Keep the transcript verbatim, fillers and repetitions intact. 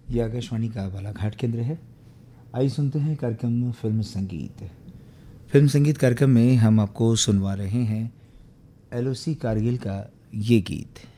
ये आकाशवाणी का बालाघाट केंद्र है। आइए सुनते हैं कार्यक्रम फिल्म संगीत। फिल्म संगीत कार्यक्रम में हम आपको सुनवा रहे हैं एल ओ सी कारगिल का ये गीत।